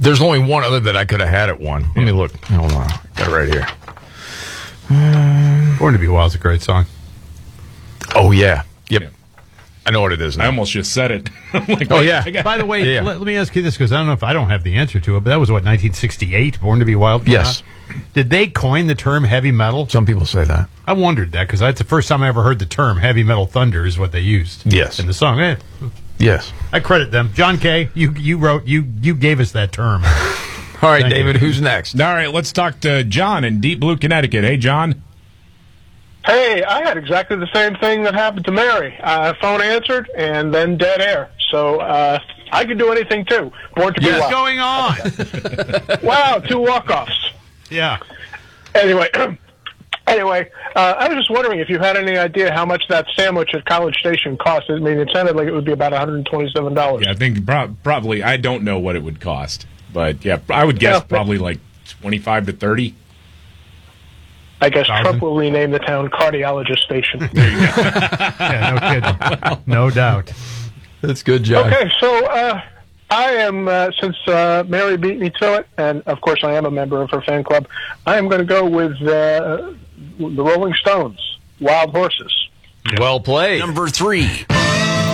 There's only one other that I could have had at one. Let me look. Hold on. Got it right here. Born to Be Wild is a great song. Oh, yeah. Yep. Yeah. I know what it is now. I almost just said it. Like, oh, yeah. By the way, let me ask you this, because I don't have the answer to it, but that was, 1968, Born to Be Wild? Yes. Did they coin the term heavy metal? Some people say that. I wondered that, because that's the first time I ever heard the term heavy metal thunder is what they used. Yes. In the song. Yes. I credit them. John Kay, you gave us that term. All right, Thank David, who's next? All right, let's talk to John in Deep Blue, Connecticut. Hey, John. Hey, I had exactly the same thing that happened to Mary. Phone answered, and then dead air. So I could do anything, too. Born to be wild. What's going on? Wow, 2 walk-offs. Yeah. Anyway, I was just wondering if you had any idea how much that sandwich at College Station cost. I mean, it sounded like it would be about $127. Yeah, I think probably, I don't know what it would cost. But, yeah, I would guess probably like 25 to 30. I guess Trump will rename the town Cardiologist Station. There you go. Yeah, no kidding. No doubt. That's good, John. Okay, so I am, since Mary beat me to it, and of course I am a member of her fan club, I am going to go with the Rolling Stones, Wild Horses. Well played. Number 3.